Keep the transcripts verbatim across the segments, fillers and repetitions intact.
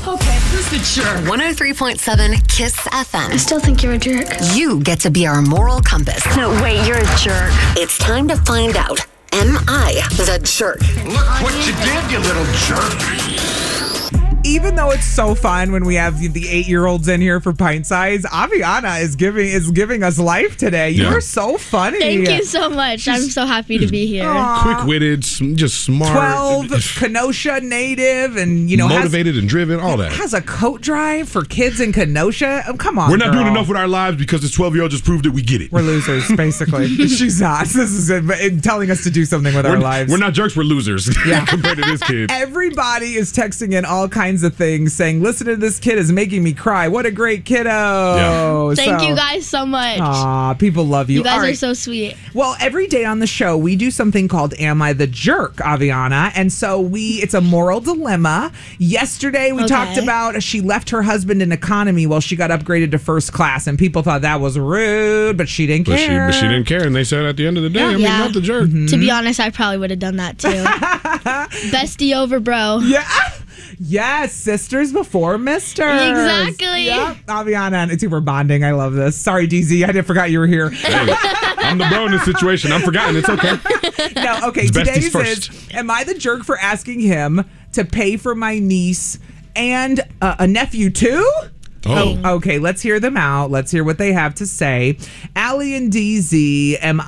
Okay, who's the jerk? one oh three point seven KISS F M. I still think you're a jerk. You get to be our moral compass. No, wait, you're a jerk. It's time to find out, am I the jerk? Look what you did, you little jerk. Even though it's so fun when we have the eight-year-olds in here for Pint Size, Aviana is giving is giving us life today. You Yeah. are so funny. Thank you so much. I'm so happy to be here. Quick-witted, sm- just smart. twelve, Kenosha native, and you know motivated has, and driven, all that. has a coat drive for kids in Kenosha. Oh, come on, We're not girl. doing enough with our lives because this twelve-year-old just proved that we get it. We're losers, basically. She's not. This is it, telling us to do something with we're, our lives. We're not jerks, we're losers Yeah. compared to this kid. Everybody is texting in all kinds of things saying, listen to this kid is making me cry. What a great kiddo. Yeah. Thank So- you guys so much. Aw, people love you. You guys All are right. so sweet. Well, every day on the show, we do something called Am I the Jerk, Aviana? And so we, it's a moral dilemma. Yesterday, we Okay. talked about she left her husband in economy while she got upgraded to first class. And people thought that was rude, but she didn't But she, care. but she didn't care, and they said at the end of the day, I mean, Yeah. not the jerk. To be honest, I probably would have done that too. Bestie over bro. Yeah. Yes, sisters before misters. Exactly. Yep. Aviana and it's super bonding. I love this. Sorry, D Z. I didn't forgot you were here. Hey, I'm the bro in this situation. I'm forgotten. It's okay. No, okay. It's besties Today's first. is, am I the jerk for asking him to pay for my niece and uh, a nephew too? Oh. Okay, let's hear them out. Let's hear what they have to say. Allie and D Z, am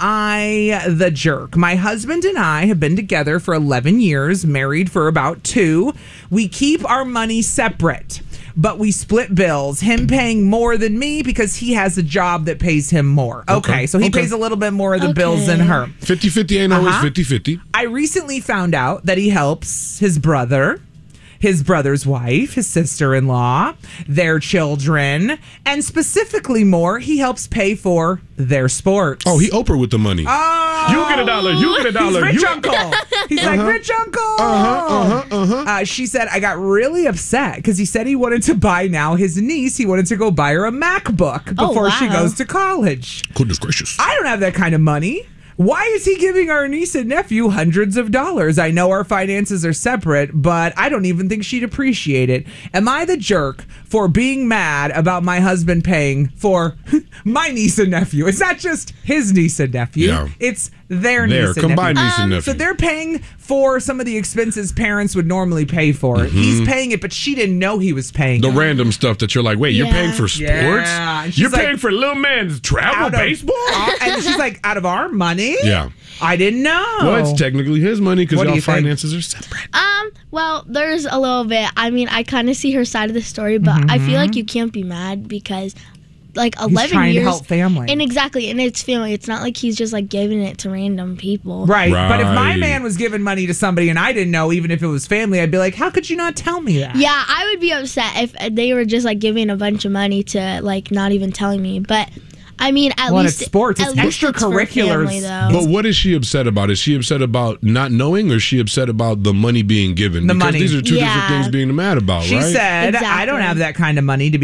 I the jerk? My husband and I have been together for eleven years, married for about two. We keep our money separate, but we split bills. Him paying more than me because he has a job that pays him more. Okay, Okay, so he okay. pays a little bit more of the Okay. bills than her. fifty-fifty ain't always Uh-huh. fifty-fifty. I recently found out that he helps his brother, his brother's wife, his sister-in-law, their children, and specifically more, he helps pay for their sports. Oh, he Oprah with the money. Oh, You get a dollar. You get a he's dollar. rich you uncle. He's like, rich uncle. Uh-huh, uh-huh, uh-huh. Uh, she said, I got really upset because he said he wanted to buy now his niece. He wanted to go buy her a MacBook Oh, before she wow. goes to college. Goodness gracious. I don't have that kind of money. Why is he giving our niece and nephew hundreds of dollars? I know our finances are separate, but I don't even think she'd appreciate it. Am I the jerk for being mad about my husband paying for my niece and nephew? It's not just his niece and nephew. Yeah. It's their There, niece and combined nephew. niece and nephew. So they're paying for some of the expenses parents would normally pay for. He's paying it, but she didn't know he was paying the it. random stuff that you're like, wait, you're Yeah. paying for sports? Yeah, and she's You're like- paying for little man's travel Out of- baseball? Uh, and she's like, out of our money? Yeah. I didn't know. Well, it's technically his money because What do y'all you think? finances are separate. Um, well, there's a little bit. I mean, I kind of see her side of the story, but I feel like you can't be mad because like eleven trying to years help family. And exactly, and it's family. It's not like he's just like giving it to random people. Right. But if my Right. man was giving money to somebody and I didn't know, even if it was family, I'd be like, how could you not tell me that? Yeah, I would be upset if they were just like giving a bunch of money to like not even telling me. But I mean, at Well, least it's sports. at It's least for extracurriculars. family, though. But what is she upset about? Is she upset about not knowing, or is she upset about the money being given? The because money. these are two different Yeah. things being mad about, She right? said, I don't Exactly. have that kind of money to be